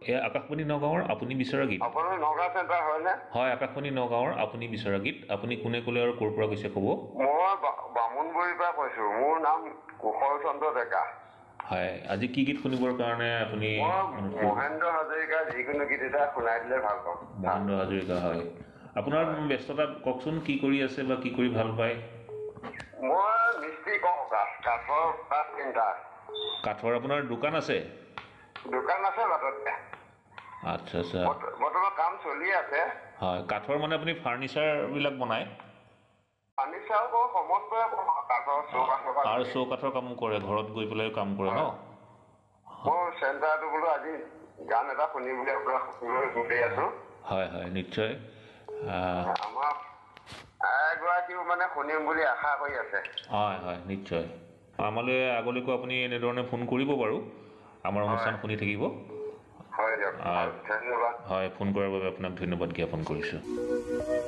এয়া আকাশবাণী নগাঁৱৰ আপুনি বিচৰা গীত আপোনাৰ নগাঁও চেণ্টাৰ হয়নে? হয় আকাশবাণী নগাঁৱৰ আপুনি বিচৰা গীত আপুনি কোনে ক'লে আৰু ক'ৰ পৰা কৈছে ক'ব মই বামুণবুৰীৰ পৰা কৈছোঁ মোৰ নাম কুশল চন্দ্ৰ ডেকা হয় আজি কি গীত শুনিবৰ কাৰণে আপুনি মই মহেন্দ্ৰ হাজৰিকাৰ যিকোনো গীত এটা শুনাই দিলে ভাল পাম মহেন্দ্ৰ হাজৰিকা হয় আপোনাৰ ব্যস্ততা কওকচোন কি কৰি আছে বা কি কৰি ভাল পায় মই মিস্ত্ৰী কওঁ কাঠৰ কাঠ চিন্তা কাঠৰ আপোনাৰ দোকান আছে দোকান আছে বাটতে আচ্ছা আচ্ছা বৰ্তমান কাম চলি আছে হয় কাঠৰ মানে আপুনি ফাৰ্নিচাৰবিলাক বনায় ফাৰ্নিচাৰ কওঁ সমস্তই কওঁ কাঠৰ চৌকাঠৰ আৰু চৌকাঠৰ কামো কৰে ঘৰত গৈ পেলাই কাম কৰে ন মোৰ চেণ্টাৰটো বোলো আজি গান এটা শুনি বুলি আপোনাক সুধি আছো হয় হয় নিশ্চয় আমাৰ এগৰাকীও মানে শুনিম বুলি আশা কৰি আছে হয় হয় নিশ্চয় আমালৈ আগলৈকো আপুনি এনেধৰণে ফোন কৰিব বাৰু আমাৰ অনুষ্ঠান শুনি থাকিব হয় দিয়ক ধন্যবাদ হয় ফোন কৰাৰ বাবে আপোনাক ধন্যবাদ জ্ঞাপন কৰিছোঁ